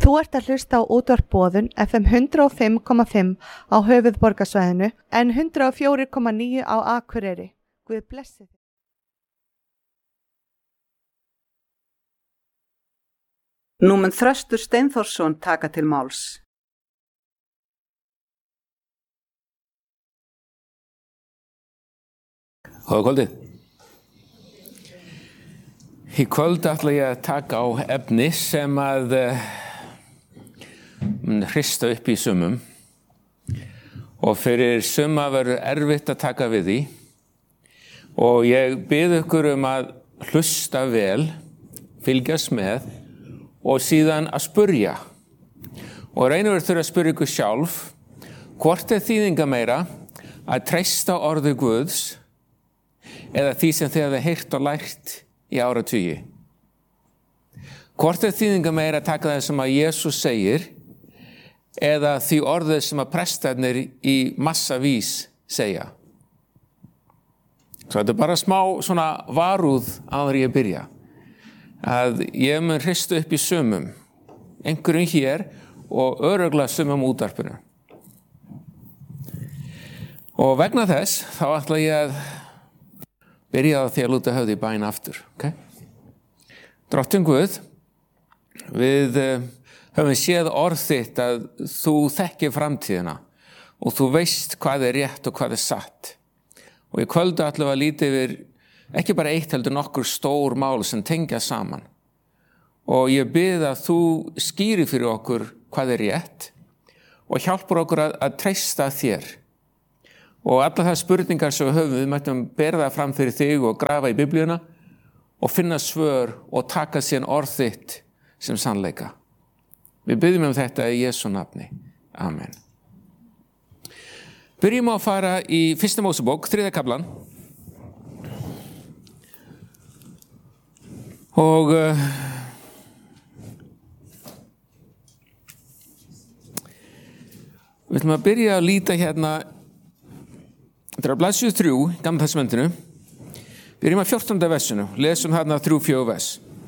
Þú ert að hlusta á útvarp Boðun FM 105,5 á höfuðborgarsvæðinu en 104,9 á Akureyri. Guð blessi þig. Nú mun Þröstur Steinþórsson taka til máls. Góða kvöldið. Í kvöld ætla ég að taka á efni sem að hrista upp í sumum og fyrir suma verður erfitt að taka við því og ég bið ykkur að hlusta vel, fylgjast með og síðan að spurja og reynir þurfa að spyrja ykkur sjálf hvort þýðinga meira að treysta orði Guðs eða því sem þið hafið heyrt og lært í áratugi. Hvort þýðinga meira að taka það sem að Jesús segir eða því orðið sem að prestarnir í massavís segja. Svo þetta bara smá svona varúð áður ég byrja. Að ég mun hrista upp í sumum, einhverjum hér og örugglega sumum útvarpinu. Og vegna þess þá ætla ég að byrja á því að lúta höfði í bæn aftur. Okay? Drottinn Guð, við höfum séð orð þitt að þú þekkir framtíðina og þú veist hvað rétt og hvað satt. Og í kvöldu ætlum við að líta yfir ekki bara eitt heldur nokkur stór mál sem tengja saman. Og ég bið að þú skýri fyrir okkur hvað rétt og hjálpar okkur að treysta þér. Og alla það spurningar sem við höfum, við mættum bera það fram fyrir þig og grafa í Biblíuna og finna svör og taka síðan orð þitt sem sannleika. Við biðjum þetta í Jesú nafni. Amen. Byrjum á að fara í 1. Mósebók, 3. kaflan. Og við ætlum að byrja að líta hérna. Þetta er á blaðsíðu 3, Gamla testamentinu. Byrjum að 14. versinu, lesum hérna 3-4 vers.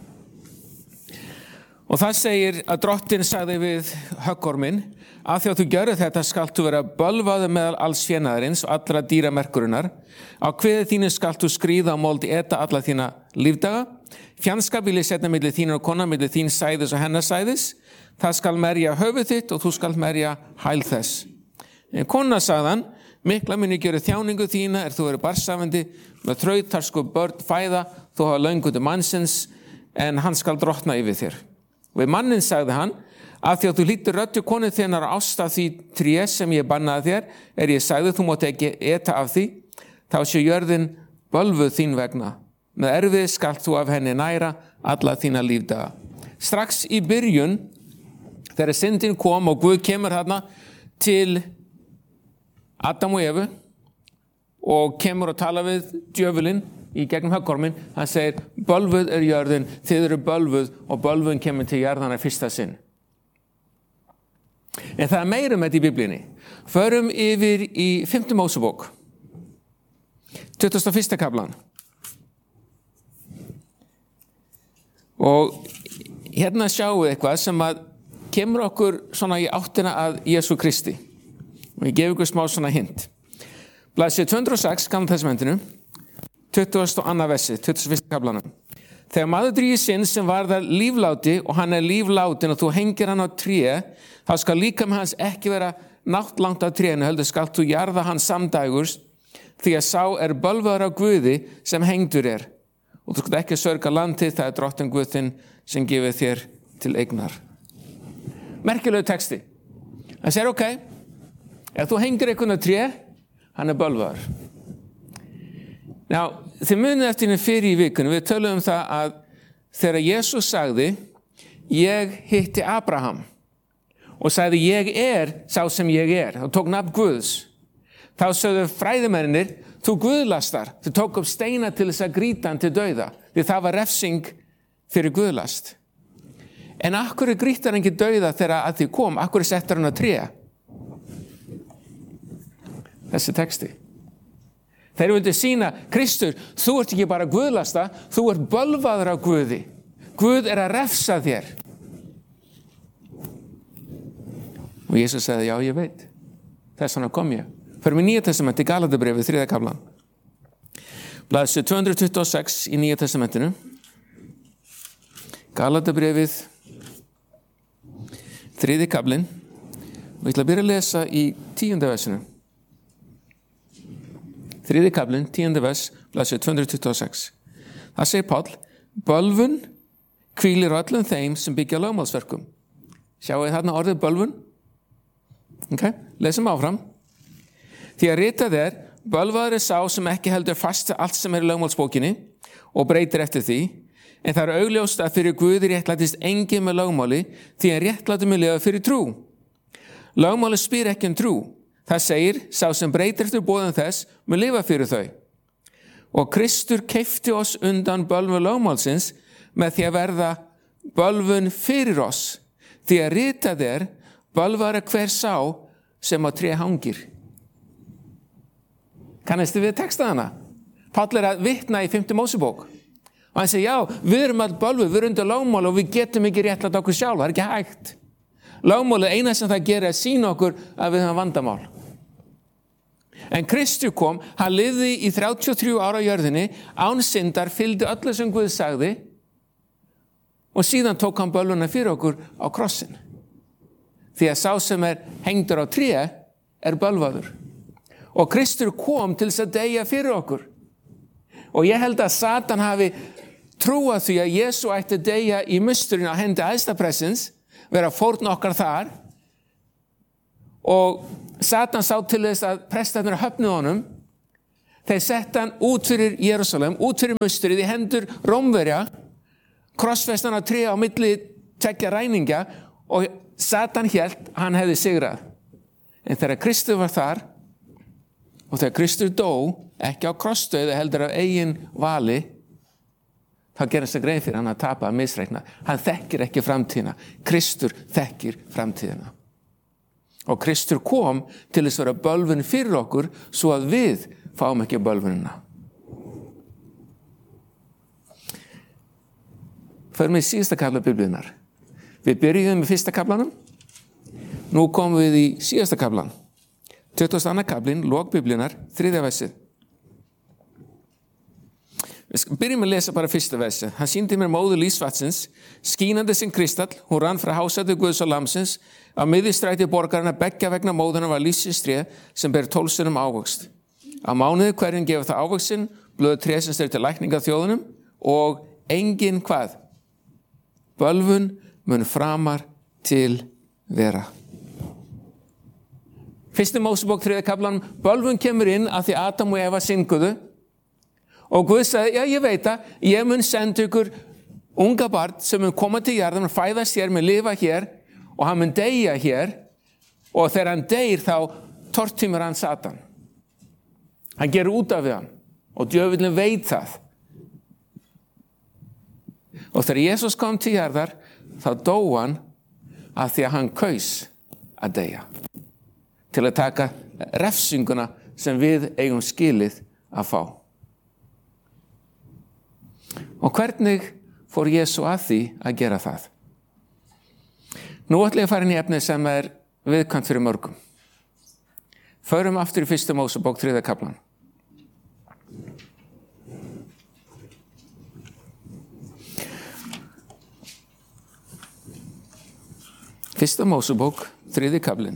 Og það segir að Drottinn sagði við höggorminn, að því að þú gjörðu þetta skalt þú vera bölvaður meðal alls fénaðarins og allra dýramerkurinnar. Á kviði þínu skalt þú skríða á mold eta alla þína lífdaga. Fjandskap vil ég setja milli þín og kona, milli þín sæðis og hennar sæðis. Það skal merja höfuð þitt og þú skal merja hæl þess. En kona sagðan, mikla muni gjöru þjáningu þína þú eru barnsafandi, með þrautar sko börn fæða, þú hafa löngutu mannsins, en hann skal drottna yfir þér. Og við mannin sagði hann, að því að þú hlýtur röddu konu þinnar ást af því tré sem ég bannaði þér, ég sagði þú mátt ekki eta af því, þá sé jörðin bölvuð þín vegna. Með erfið skalt þú af henni næra alla þína lífdaga. Strax í byrjun, þegar syndin kom og Guð kemur þarna til Adam og Evu og kemur og tala við djöfulinn í gegnum höggorminn. Hann segir, bölvuð er jörðin, þið eru bölvuð og bölvun kemur til jarðana fyrsta sinn. En það er meira með þetta í Biblíunni. Förum yfir í 5. Mósebók, 21. kaflan. Og hérna sjáum við eitthvað sem að kemur okkur svona í áttina að Jesú Kristi. Og ég gef ykkur smá svona hint. Blaðsíðu 206, Gamla testamentinu, 22. versi, 21. kaflanum. Þegar maður drýgir sinn sem varðar lífláti og hann er líflátin og þú hengir hann á tré, þá skal líkami hans ekki vera náttlangt á trénu, heldur skalt þú jarða hann samdægurs, því að sá er bölvaður á Guði sem hengdur er. Og þú skalt ekki sörga landið, það er Drottinn Guð þinn sem gefur þér til eignar. Merkilegu texti. Það segir ok. Ef þú hengir einhvern á tré, hann er bölvaður. Þið munið eftir henni fyrir í vikunni, við tölum það að þegar Jesús sagði, ég hitti Abraham og sagði, ég er sá sem ég er, og tók nafn Guðs. Þá sögðu fræðimennir, þú guðlastar, þú tók upp steina til þess að grýta hann til dauða, því það var refsing fyrir guðlast. En af hverju grýtar hann ekki dauða þegar að því kom, af hverju settar hann á tré? Þessi texti. Þeir vildu sýna, Kristur, þú ert ekki bara guðlasta, þú ert bölvaður á Guði. Guð er að refsa þér. Og Jesus sagði, já, ég veit. Þess vegna kom ég. Förum í Nýja testamenti, Galatabréfið, 3. kaflan. Blaðsíða 226 í Nýja testamentinu. Galatabréfið, 3. kaflinn. Og ég ætla að byrja að lesa í 10. versinu. 3. kaflinn, 10. vers, blaðsíða 226. Það segir Páll, bölvun hvílir á öllum þeim sem byggja lögmálsverkum. Sjáu þarna orðið bölvun? Lesum áfram. Því að ritað bölvaður sá sem ekki heldur fast allt sem í lögmálsbókinni og breytir eftir því, en það augljóst að fyrir Guði réttlætist enginn með lögmáli, því að réttlætum lifa fyrir trú. Lögmáli spyr ekki trú. Það segir, sá sem breytir eftir boðum þess, mun lifa fyrir þau. Og Kristur keypti oss undan bölvun lögmálsins með því að verða bölvun fyrir oss, því að ritað bölvaður hver sá sem á tré hangir. Kannastu við textaðana? Páll að vitna í 5. Mósebók. Og hann segir, já, við erum all bölvuð, við erum undir lögmál og við getum ekki réttlætt okkur sjálf, það ekki hægt. Lögmálið eina sem það gerir sýna okkur að við höfum vandamál. En Kristur kom, hann lifði í 33 ára á jörðinni, án syndar, fylgdi öllu sem Guð sagði og síðan tók hann bölvuna fyrir okkur á krossin. Því að sá sem hengdur á tré bölvaður. Og Kristur kom til þess að deyja fyrir okkur. Og ég held að Satan hafi trúað því að Jesú ætti að deyja í musturinn á hendi æðstaprestins, vera fórn okkar þar. Og Satan sá til þess að prestarnir höfnuðu honum. Þeir sett hann út fyrir Jerúsalem, út fyrir musturinn í hendur Rómverja, krossfestan á tré á milli tveggja ræningja og Satan hélt hann hefði sigrað. En þegar Kristur var þar og þegar Kristur dó, ekki á krossdauða heldur af eigin vali, þá gerðist það grein fyrir hann að tapa, að misreikna. Hann þekkir ekki framtíðina. Kristur þekkir framtíðina. Og Kristur kom til þess að vera bölvun fyrir okkur svo að við fáum ekki bölvunina. Förum við í síðasta kafla Biblíunnar. Við byrjuðum í 1. kaflanum. Nú komum við í síðasta kaflan. 22. kaflinn, lok Biblíunnar, 3. versið. Við byrjum að lesa bara 1. versið. Hann sýndi mér móður lífsvatsins, skínandi sem kristall, hún rann frá hásæti Guðs og lamsins, á miðjustræti borgarinnar beggja vegna móðunum var lífsins tré sem ber 12 sinnum ávöxt. Á mánuði hverjum gefur það ávöxtinn, blöð tré sem styrir til lækninga þjóðunum og engin hvað? Bölvun mun framar til vera. 1. Mósebók 3. kaflan, bölvun kemur inn að því Adam og Eva synguðu og Guð sagði, já ég veit að ég mun senda ykkur unga barn sem mun koma til jarðar, mun fæðast hér, mun lifa hér og hann mun deyja hér og þegar hann deyr þá tortímur hann Satan. Hann gerir út af við hann og djöfullinn veit það. Og þegar Jesus kom til jarðar þá dó hann að því að hann kaus að deyja. Til að taka refsinguna sem við eigum skilið að fá. Og hvernig fór Jesú að því að gera það? Nú ætla ég að fara inn í efnið sem viðkvæmt fyrir mörgum. Förum aftur í 1. Mósebók 3. kaflan. Fyrsta Mósebók, 3. kaflinn.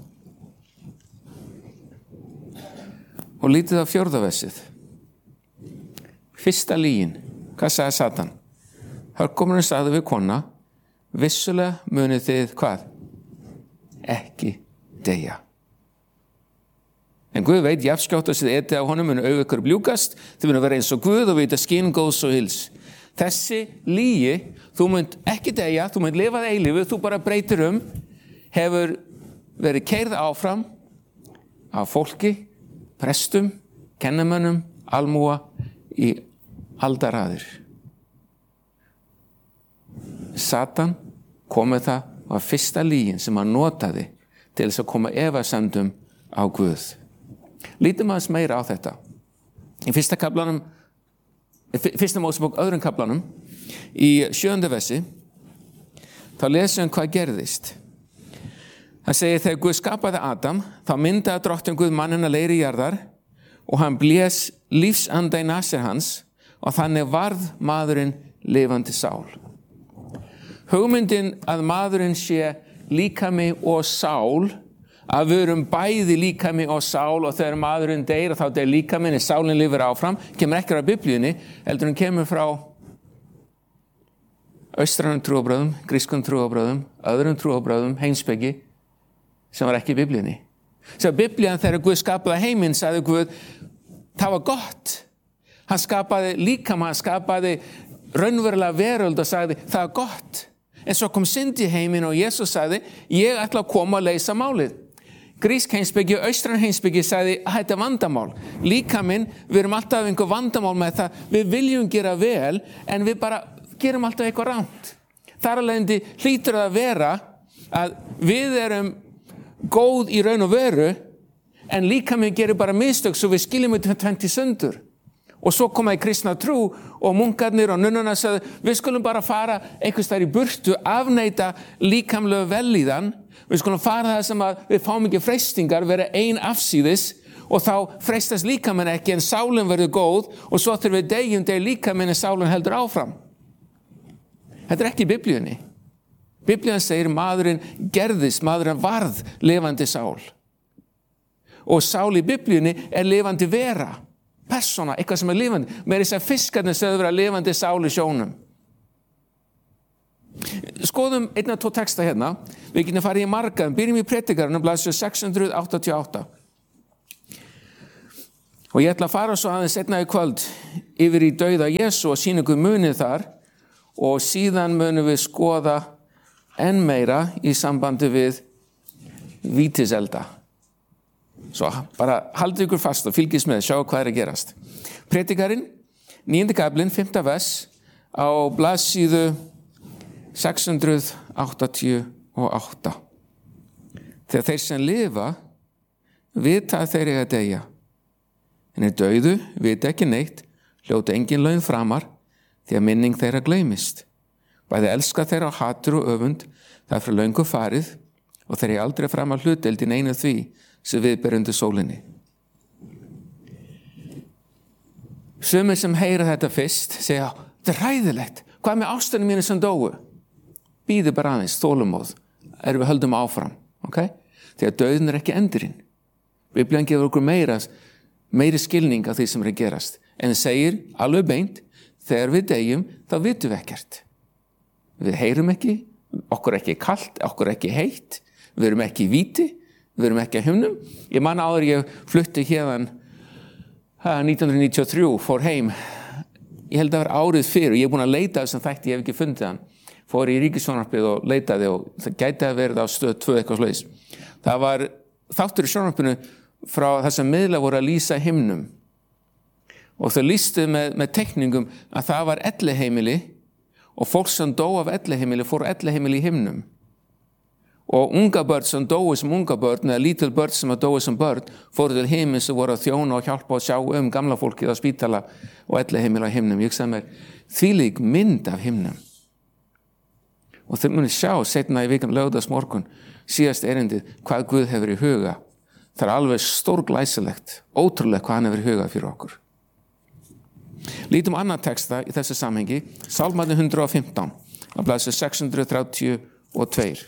Og lítið á 4. versið. Fyrsta lygin. Hvað sagði Satan? Hörkomurinn sagði við kona, vissulega munið þið hvað? Ekki deyja. En Guð veit, jafnskjótt að þið etið á honum munu augu ykkur bljúkast, þið munu vera eins og Guð og vita skyn góðs og hils. Þessi lygi, þú munt ekki deyja, þú munt lifað eilífu, þú bara breytir hefur verið keyrð áfram af fólki, prestum, kennamönnum, almúa í aldaraðir. Satan kom með það var fyrsta lygin sem hann notaði til þess að koma efasemdum á Guð. Lítum aðeins meira á þetta. Í 1. kaflanum, 1. Mósebók 2. kaflanum, í 7. versi, þá lesum hvað gerðist. Það segir þegar Guð skapaði Adam, þá myndaði drottinn Guð manninn að leiri jarðar og hann blés lífsanda í nasir hans og þannig varð maðurinn lifandi sál. Hugmyndin að maðurinn sé líkami og sál, að við erum bæði líkami og sál og þegar maðurinn deyr þá deyr líkaminn en sálinn lifir áfram, kemur ekki af Biblíunni, heldur hann kemur frá austrænum trúarbrögðum, grískum trúarbrögðum, öðrum trúarbrögðum, heimspeki, sem var ekki í Biblíunni. Svo Biblían þegar Guð skapaði heiminn, sagði Guð, það var gott. Hann skapaði líkama, hann skapaði raunverulega veröld og sagði, það var gott. En svo kom synd í heiminn og Jesus sagði, ég ætla að koma að leysa málið. Grísk heimspeki og austræn heimspeki sagði, þetta er vandamál. Líkaminn, við erum alltaf einhver vandamál með það, við viljum gera vel, en við bara gerum alltaf eitthvað rangt. Þar af leiðandi hlýtur það að vera að við erum góð í raun og veru, en líkaminn gerir bara mistök svo við skiljum þetta 20 sundur. Og svo komaði kristna trú og munkarnir og nunnuna sagði, við skulum bara fara einhvers þar í burtu, afneita líkamlegu vellíðan, við skulum fara það sem að við fáum ekki freistingar, vera ein afsíðis og þá freistast líkaminn ekki en sálinn verður góð og svo þegar við deyjum líkaminn en sálinn heldur áfram. Þetta er ekki í Biblíunni. Biblían segir maðurinn gerðist, maðurinn varð lifandi sál. Og sál í Biblíunni er lifandi vera. Persóna, eitthvað sem er lifandi. Með þess að fiskarnir sögðu vera lifandi sál í sjónum. Skoðum 1 og 2 texta hérna. Við getum farið í marga, byrjum í Predikarunum, blaðsíðu 688. Og ég ætla að fara svo aðeins seinna í kvöld yfir í dauða Jesú og sýna ykkur munið þar og síðan munum við skoða enn meira í sambandi við vítiselda. Svo bara haldið ykkur fast og fylgist með, sjá hvað er að gerast. Predikarinn, 9. kaplinn, 5. vers á blaðsíðu 688. Þegar þeir sem lifa, vita að þeir eiga að deyja. En er dauðu, vita ekki neitt, hljóta engin laun framar, því að minning þeirra gleymist. Bæði elska þeirra á hatur og öfund, það er frá löngu farið, og þeir eru aldrei framar hlutdeild í neinu því, sem við ber undir sólinni. Sumir sem heyra þetta fyrst segja, þetta er hræðilegt, hvað með ástunum mínu sem dóu? Bíðu bara aðeins, þolumóð, við höldum áfram, okay? Þegar dauðin er ekki endurinn. Biblían gefur okkur meiri skilning af því sem er að gerast, en segir alveg beint, þegar við deyjum, þá vitum við ekkert. Við heyrum ekki, okkur ekki kalt, okkur ekki heitt, við erum ekki í víti, við erum ekki að himnum. Ég man áður ég flutti hérðan 1993, fór heim. Ég held að vera árið fyrir og ég er búin að leita þessum þætti, ég hef ekki fundið hann. Fór í Ríkissjónvarpið og leitaði og það gæti að verið á stöð 2 eitthvað svoleiðis. Það var þáttur í sjónvarpinu frá þessum miðla voru að lýsa himnum. Og þau lýstu með teikningum að það var elliheimili og fólk sem dó af elliheimili fór elliheimili í himnum. Og unga börn sem dói sem unga börn, eða lítil börn sem dói sem börn, fóru til heiminn sem voru að þjóna og hjálpa að sjá gamla fólkið á spítala og elliheimili á himnum. Ég sagði mér, þvílík mynd af himnum. Og þau muni sjá, seinna í vikan laugardagsmorgun, síðast erindið, hvað Guð hefur í huga. Það er alveg stórglæsilegt, ótrúlega hvað hann hefur í huga fyrir okkur. Lítum annan texta í þessu samhengi, Sálmarnir 115, á blaðsíðu 632.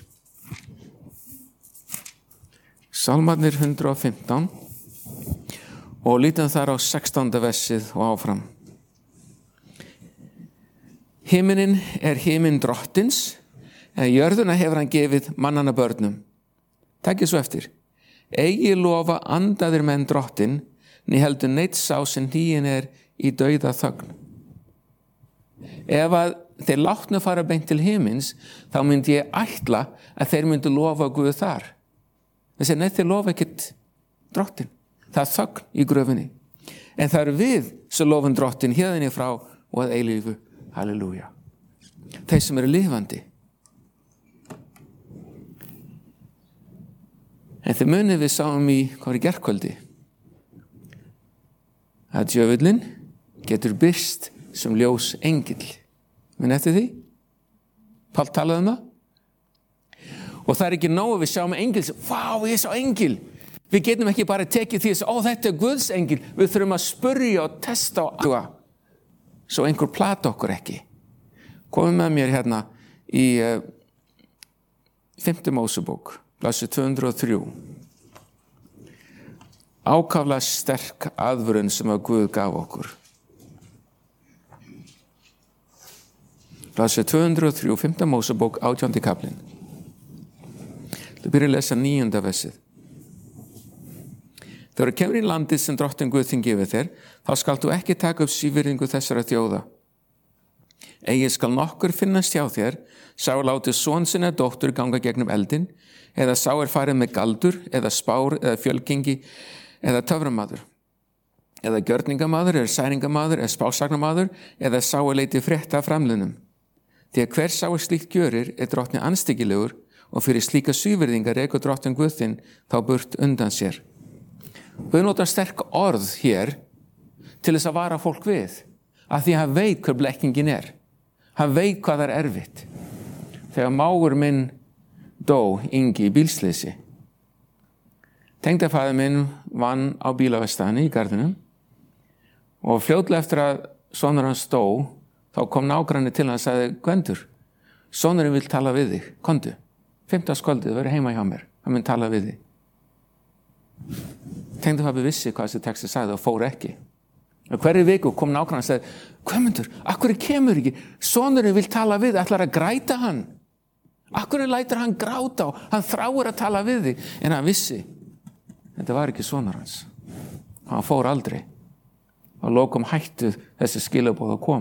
Sálmarnir 115 og lítum þar á 16. versið og áfram. Himinin er himin drottins, en jörðuna hefur hann gefið mannanna börnum. Takið svo eftir. Eigi lofa andaðir menn drottin, né heldur neitt sá sem hníin er í dauða þögn. Ef að þeir látnu fara beint til himins, þá myndi ég ætla að þeir myndi lofa Guð þar. Þessi neitt þeir lofa ekkert drottin. Það er þögn í gröfinni. En það eru við sem lofum drottin hérðinni frá og að eilífu. Halleluja. Þeir sem eru lifandi. En þeir munið við sáum í, hvað var í gærkvöldi? Að djöfullinn getur birst sem ljós engill. Minn eftir því? Pál talaði um það? Og það ekki nóg við sjáum engil, vá, ég sá engil. Við getum ekki bara tekið því að þetta Guðs engil. Við þurfum að spurja og testa og aðhuga. Svo einhver plata okkur ekki. Komum með mér hérna í 5. Mósebók, blaðsíðu 203. Ákaflega sterk aðvörun sem að Guð gaf okkur. Blaðsíðu 203, 5. Mósebók, 18. kaflinn. Þú byrjar að lesa 9. versið. Þegar þú kemur í landið sem Drottinn Guð þinn gefur þér, þá skalt þú ekki taka upp sívirðingu þessara þjóða. Eigi skal nokkur finnast hjá þér, sá látið son sinni eða dóttur ganga gegnum eldin, eða sá farið með galdur, eða spár, eða fjölgengi, eða töframaður, eða gjörningamaður, eða særingamaður, eða spásagnamaður, eða sá leitið frétta af framliðnum. Því að hver sá slíkt gjörir Drottni anstíkilegur og fyrir slíka sívirðingar rekur Drottinn Guð þinn þá burt undan sér. Guð notar sterk orð hér til þess að vara fólk við, af því að hann veit hver blekkingin er. Hann veit hvað það er erfitt. Þegar mágur minn dó, Ingi, í bílsleysi. Tengdafaðir minn vann á bílaverkstæðinu í Garðinum og fljótlega eftir að sonur hans dó, þá kom nágranni til hann og sagði, Gvendur, sonurinn vill tala við þig, komdu. 5. verið heima hjá mér, hann mun tala við þig. Tengdafaðir vissi hvað þessi texti sagði og fór ekki. Og hverju viku kom nágrann og sagði, Guðmundur, akkur kemur ekki? Sonurinn vill tala við, ætlar að græta hann. Akkur lætur hann gráta og hann þráir að tala við þig. En hann vissi, þetta var ekki sonur hans. Hann fór aldrei. Og lokum hættu þessi skilaboð að koma.